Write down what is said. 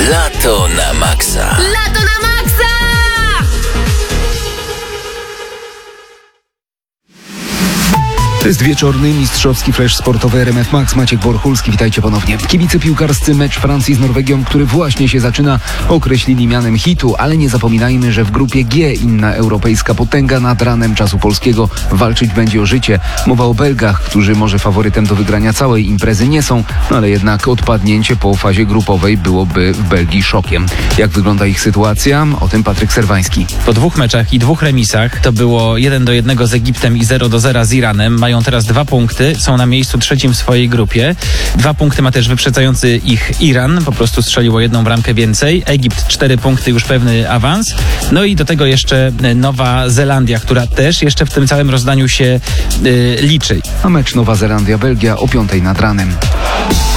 Lato na maksa. Lato na maksa! To jest wieczorny, mistrzowski flash sportowy RMF Max. Maciek Borchulski, witajcie ponownie. Kibice piłkarscy mecz Francji z Norwegią, który właśnie się zaczyna, określili mianem hitu, ale nie zapominajmy, że w grupie G inna europejska potęga nad ranem czasu polskiego walczyć będzie o życie. Mowa o Belgach, którzy może faworytem do wygrania całej imprezy nie są, ale jednak odpadnięcie po fazie grupowej byłoby w Belgii szokiem. Jak wygląda ich sytuacja? O tym Patryk Serwański. Po 2 meczach i 2 remisach, to było 1-1 z Egiptem i 0-0 z Iranem, mają teraz 2 punkty, są na miejscu 3 w swojej grupie. 2 punkty ma też wyprzedzający ich Iran, po prostu strzeliło 1 bramkę więcej. Egipt 4 punkty, już pewny awans. No i do tego jeszcze Nowa Zelandia, która też jeszcze w tym całym rozdaniu się liczy. A mecz Nowa Zelandia-Belgia o 5:00 nad ranem.